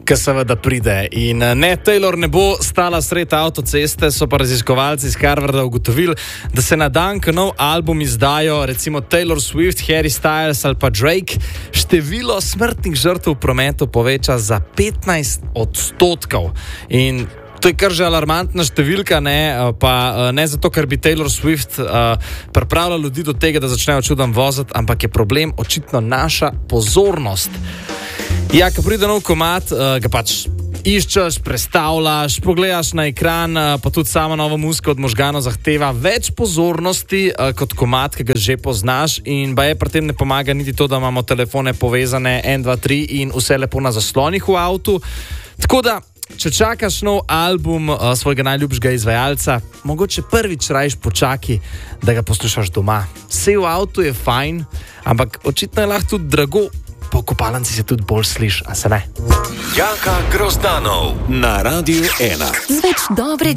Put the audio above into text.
ki seveda pride. In ne, Taylor ne bo stala sred avtoceste, so pa raziskovalci iz Harvarda ugotovili, da se na dan, ko nov album izdajo recimo Taylor Swift, Harry Styles ali pa Drake, število smrtnih žrtev v prometu poveča za 15%. In to je kar že alarmantna številka, pa ne zato, ker bi Taylor Swift pripravila ljudi do tega, da začnejo čudom voziti, ampak je problem očitno naša pozornost. Ja, ko pride nov komad, ga pač iščeš, prestavljaš, pogledaš na ekran, pa tudi sama nova muzika od možganov zahteva več pozornosti kot komad, ki ga že poznaš, in pa je pri tem ne pomaga niti to, da imamo telefone povezane 1, 2, 3 in vse lepo na zaslonih v avtu. Tako da, če čakaš nov album svojega najljubšega izvajalca, mogoče prvič rajš počaki, da ga poslušaš doma. Vse v avtu je fajn, ampak očitno je lahko tudi drago, po kopalnici se tudi bolj sliši, a se ne? Jaka Grozdanov na Radiu 1. Z več dobrega